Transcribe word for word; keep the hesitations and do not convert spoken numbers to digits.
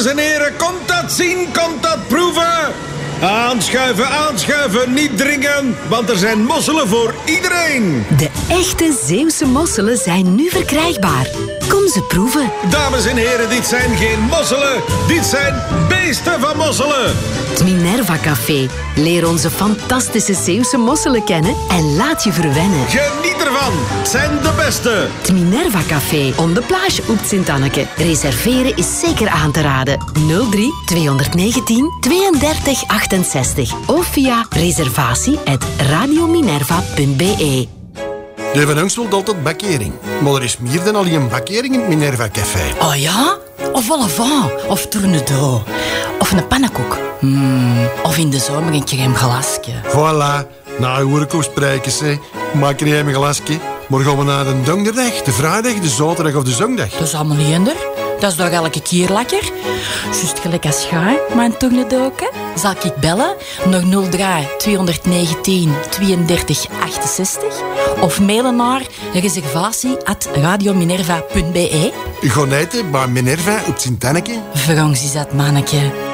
Dames en heren, komt dat zien, komt dat proeven? Aanschuiven, aanschuiven, niet dringen, want er zijn mosselen voor iedereen. De echte Zeeuwse mosselen zijn nu verkrijgbaar. Kom ze proeven. Dames en heren, dit zijn geen mosselen, dit zijn beesten van mosselen. Het Minerva Café. Leer onze fantastische Zeeuwse mosselen kennen en laat je verwennen. Geniet ervan, het zijn de beste. Het Minerva Café, on de plage op Sint-Anneke. Reserveren is zeker aan te raden. nul drie tweehonderdnegentien tweeëndertig achtenzestig of via reservatie at radiominerva punt be. De Van Angst wil altijd bakkering. Maar er is meer dan alleen bakkering in het Minerva Café. Oh ja? Of vol au vent, of tournedo, of een pannenkoek. Mm, of in de zomer een crème glaasje. Voilà. Nou, hoor ik ook sprekers, hè. Maak er een glasje. Maar gaan we naar de donderdag, de vrijdag, de zaterdag of de zondag? Dat is allemaal niet hinder. Dat is toch elke keer lekker? Juist gelijk als jij, mijn tournedoken. Zal ik bellen naar nul drie tweehonderdnegentien tweeëndertig achtenzestig of mailen naar reservatie at radiominerva punt be. U gaat eten bij Minerva op Sint-Anneke. Frans is dat, manneke.